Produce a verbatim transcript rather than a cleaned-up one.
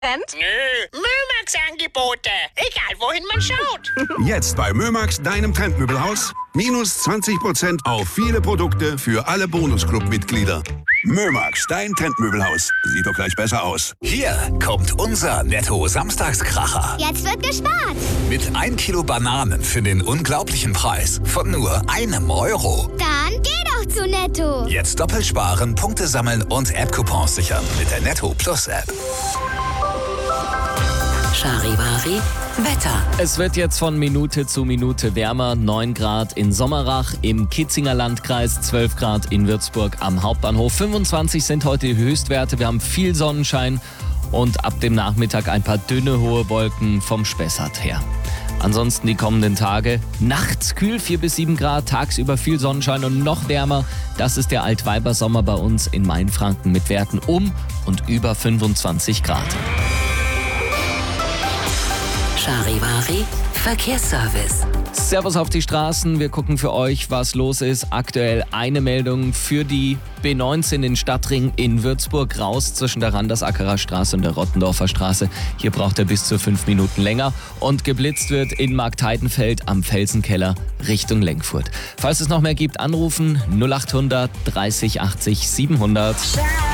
Nö, Mömax-Angebote. Egal, wohin man schaut. Jetzt bei Mömax, deinem Trendmöbelhaus. Minus zwanzig Prozent auf viele Produkte für alle Bonusclub-Mitglieder. Mömax, dein Trendmöbelhaus. Sieht doch gleich besser aus. Hier kommt unser Netto-Samstagskracher. Jetzt wird gespart. Mit ein Kilo Bananen für den unglaublichen Preis von nur einem Euro. Dann geh doch zu Netto. Jetzt doppelt sparen, Punkte sammeln und App-Coupons sichern mit der Netto Plus App. Charivari Wetter. Es wird jetzt von Minute zu Minute wärmer. neun Grad in Sommerach, im Kitzinger Landkreis, zwölf Grad in Würzburg am Hauptbahnhof. fünfundzwanzig sind heute die Höchstwerte. Wir haben viel Sonnenschein und ab dem Nachmittag ein paar dünne, hohe Wolken vom Spessart her. Ansonsten die kommenden Tage. Nachts kühl, vier bis sieben Grad, tagsüber viel Sonnenschein und noch wärmer. Das ist der Altweibersommer bei uns in Mainfranken mit Werten um und über fünfundzwanzig Grad. Charivari Verkehrsservice. Servus auf die Straßen. Wir gucken für euch, was los ist. Aktuell eine Meldung für die B neunzehn in Stadtring in Würzburg raus zwischen der Randersackerer Straße und der Rottendorfer Straße. Hier braucht er bis zu fünf Minuten länger. Und geblitzt wird in Marktheidenfeld am Felsenkeller Richtung Lenkfurt. Falls es noch mehr gibt, anrufen null acht hundert dreißig achtzig siebenhundert.